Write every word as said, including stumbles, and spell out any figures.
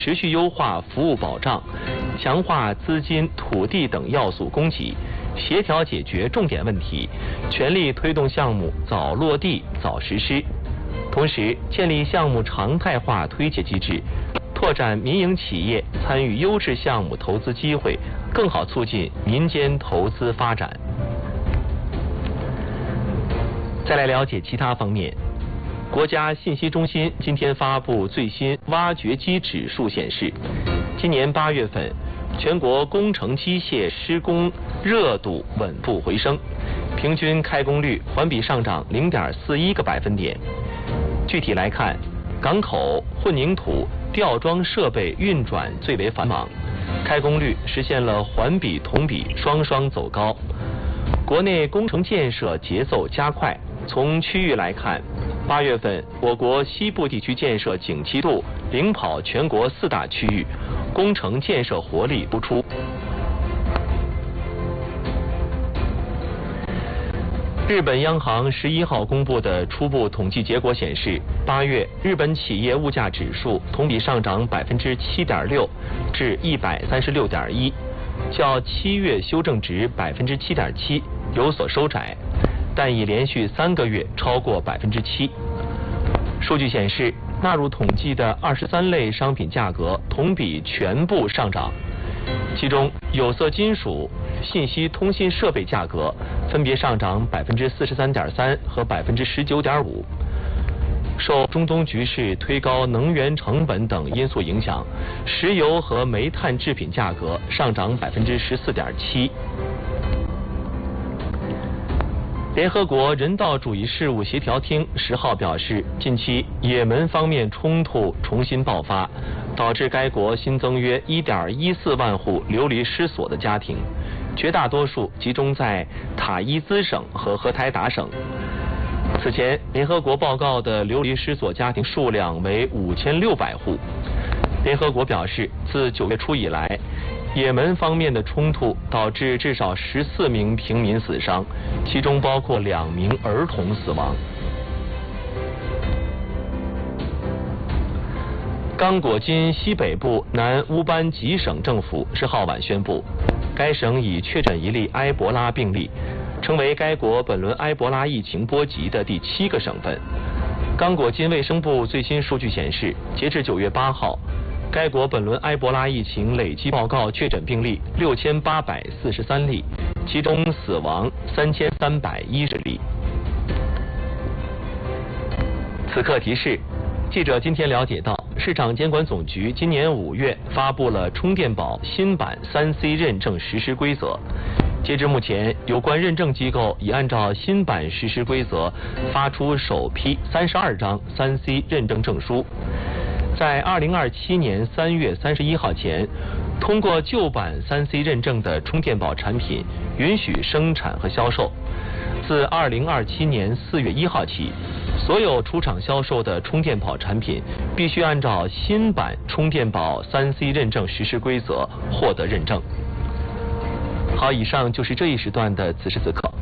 持续优化服务保障，强化资金、土地等要素供给，协调解决重点问题，全力推动项目早落地、早实施。同时，建立项目常态化推介机制，拓展民营企业参与优质项目投资机会，更好促进民间投资发展。再来了解其他方面，国家信息中心今天发布最新挖掘机指数显示，今年八月份，全国工程机械施工热度稳步回升，平均开工率环比上涨 零点四一个百分点。具体来看，港口、混凝土、吊装设备运转最为繁忙，开工率实现了环比、同比双双走高。国内工程建设节奏加快。从区域来看，八月份我国西部地区建设景气度领跑全国四大区域，工程建设活力突出。日本央行十一号公布的初步统计结果显示，八月日本企业物价指数同比上涨百分之七点六，至一百三十六点一，较七月修正值百分之七点七有所收窄，但已连续三个月超过百分之七。数据显示，纳入统计的二十三类商品价格同比全部上涨，其中有色金属、信息通信设备价格分别上涨百分之四十三点三和百分之十九点五。受中东局势推高能源成本等因素影响，石油和煤炭制品价格上涨百分之十四点七。联合国人道主义事务协调厅十号表示，近期也门方面冲突重新爆发，导致该国新增约 一点一四万户流离失所的家庭，绝大多数集中在塔伊兹省和荷台达省。此前，联合国报告的流离失所家庭数量为五千六百户。联合国表示，自九月初以来，也门方面的冲突导致至少十四名平民死伤，其中包括两名儿童死亡。刚果金西北部南乌班吉省政府十号晚宣布，该省已确诊一例埃博拉病例，成为该国本轮埃博拉疫情波及的第七个省份。刚果金卫生部最新数据显示，截至九月八号，该国本轮埃博拉疫情累计报告确诊病例六千八百四十三例，其中死亡三千三百一十例。此刻提示，记者今天了解到，市场监管总局今年五月发布了充电宝新版三 C 认证实施规则。截至目前，有关认证机构已按照新版实施规则发出首批三十二张三 C 认证证书。在二零二七年三月三十一号前，通过旧版三 C 认证的充电宝产品允许生产和销售。自二零二七年四月一号起，所有出厂销售的充电宝产品必须按照新版充电宝三 C 认证实施规则获得认证。好，以上就是这一时段的此时此刻。